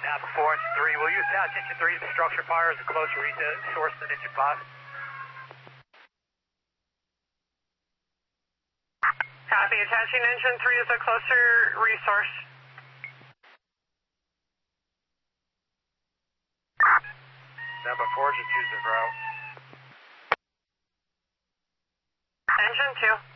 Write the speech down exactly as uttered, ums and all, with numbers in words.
Alpha four, engine three. We'll use task engine three to structure fire as a closer read to source than engine five. Copy, attaching engine three as a closer resource. Alpha four, engine two's the route. Engine two.